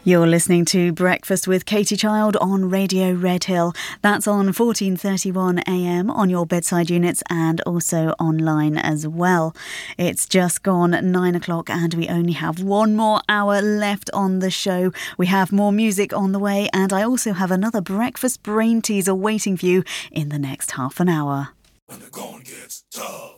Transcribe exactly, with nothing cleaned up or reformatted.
You're listening to Breakfast with Katie Child on Radio Redhill. That's on fourteen thirty-one A M on your bedside units and also online as well. It's just gone nine o'clock and we only have one more hour left on the show. We have more music on the way and I also have another breakfast brain teaser waiting for you in the next half an hour. When the going gets tough.